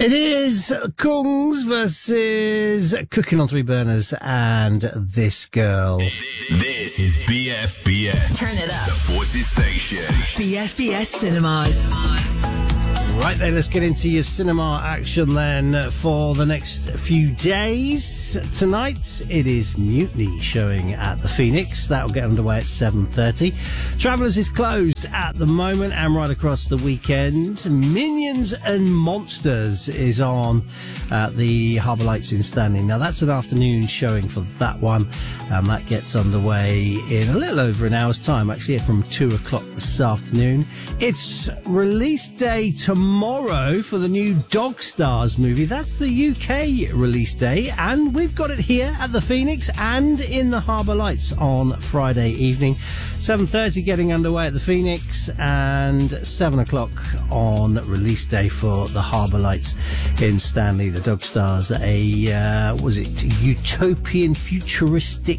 It is Kungs versus Cooking on Three Burners and This Girl. This is BFBS. Turn it up. The Forces Station. BFBS Cinemas. Right then, let's get into your cinema action then for the next few days. Tonight, it is Mutiny showing at the Phoenix. That'll get underway at 7:30. Travellers is closed at the moment and right across the weekend. Minions and Monsters is on at the Harbour Lights in Stanley. Now, that's an afternoon showing for that one, and that gets underway in a little over an hour's time, actually, from 2 o'clock this afternoon. It's release day tomorrow for the new Dog Stars movie. That's the UK release day, and we've got it here at the Phoenix and in the Harbour Lights on Friday evening. 7:30 getting underway at the Phoenix, and 7 o'clock on release day for the Harbour Lights in Stanley. The Dog Stars, was it utopian, futuristic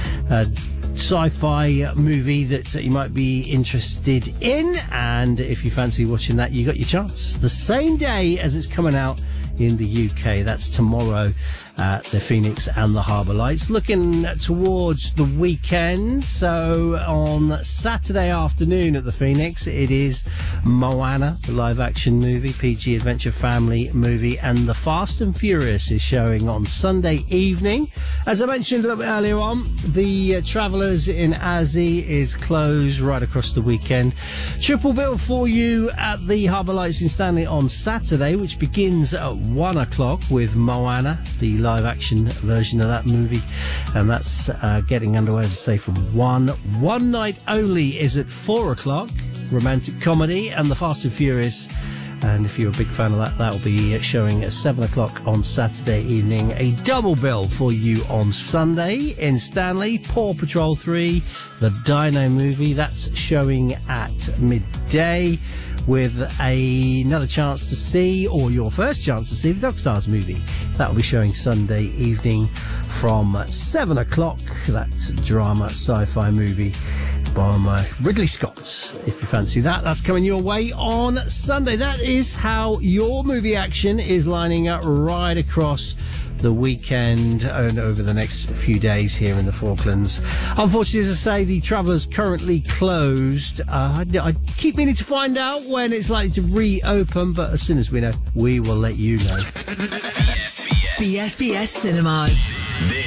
sci-fi movie that you might be interested in, and if you fancy watching that, you got your chance the same day as it's coming out in the UK. That's tomorrow at the Phoenix and the Harbour Lights. Looking towards the weekend, so on Saturday afternoon at the Phoenix, it is Moana, the live-action movie, PG adventure family movie, and The Fast and Furious is showing on Sunday evening. As I mentioned a little bit earlier on, the Travellers in Azzy is closed right across the weekend. Triple bill for you at the Harbour Lights in Stanley on Saturday, which begins at 1 o'clock with Moana, the live-action version of that movie, and that's getting underway, as I say, from 1. One night only is at 4 o'clock, romantic comedy, and The Fast and Furious. And if you're a big fan of that, that will be showing at 7 o'clock on Saturday evening. A double bill for you on Sunday in Stanley. Paw Patrol 3, the Dino movie, that's showing at midday, with another chance to see, or your first chance to see, the Dog Stars movie. That will be showing Sunday evening from 7 o'clock. That drama sci-fi movie by Ridley Scott. If you fancy that, that's coming your way on Sunday. That is how your movie action is lining up right across the weekend and over the next few days here in the Falklands. Unfortunately, as I say, the Travellers currently closed. I keep meaning to find out when it's likely to reopen, but as soon as we know, we will let you know. BFBS Cinemas. This